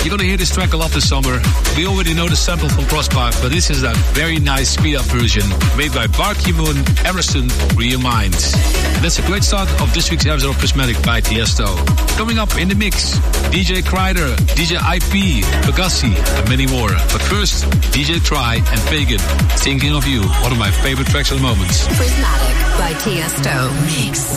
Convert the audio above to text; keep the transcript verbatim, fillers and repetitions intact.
You're gonna hear this track a lot this summer. We already know the sample from Crosspark, but this is a very nice speed-up version made by Bart Moon, Emerson, Real Mind. And that's a great start of this week's episode of Prismatic by Tiesto. Coming up in the mix, D J Kreider, D J I P, Pegassi, and many more. But first, D J Try and Pagan, Thinking of You, one of my favorite tracks at the moment. Prismatic by Tiesto. Mix.